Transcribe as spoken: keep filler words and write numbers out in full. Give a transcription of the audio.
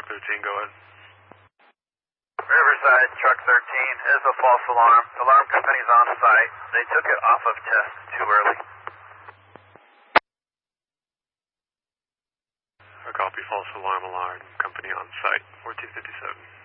thirteen, go ahead. Riverside, truck thirteen, is a false alarm. Alarm company's on site. They took it off of test too early. A copy, false alarm, alarm company on site, fourteen fifty-seven.